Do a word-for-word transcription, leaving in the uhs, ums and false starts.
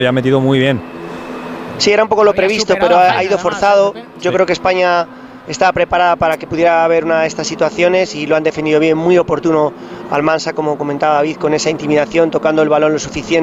ha metido muy bien. Sí, era un poco lo previsto, pero ha, ha ido forzado. Yo sí. creo que España estaba preparada para que pudiera haber una de estas situaciones y lo han defendido bien, muy oportuno Almansa, como comentaba David, con esa intimidación, tocando el balón lo suficiente.